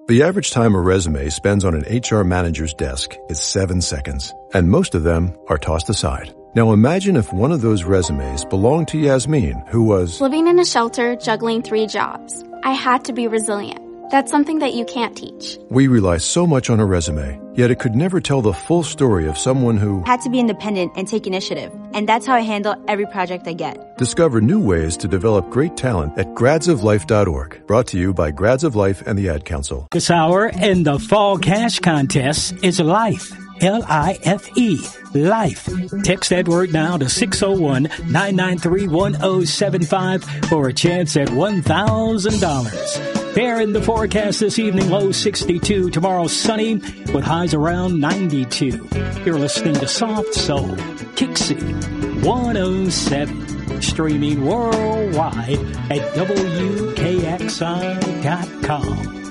The average time a resume spends on an HR manager's desk is 7 seconds, and most of them are tossed aside. Now imagine if one of those resumes belonged to Yasmin, who was living in a shelter, juggling 3 jobs. I had to be resilient. That's something that you can't teach. We rely so much on a resume, yet it could never tell the full story of someone who had to be independent and take initiative. And that's how I handle every project I get. Discover new ways to develop great talent at gradsoflife.org. Brought to you by Grads of Life and the Ad Council. This hour in the Fall Cash Contest is LIFE. L-I-F-E. LIFE. Text that word now to 601-993-1075 for a chance at $1,000. Fair in the forecast this evening, low 62. Tomorrow sunny with highs around 92. You're listening to Soft Soul, Kixie 107. Streaming worldwide at WKXI.com.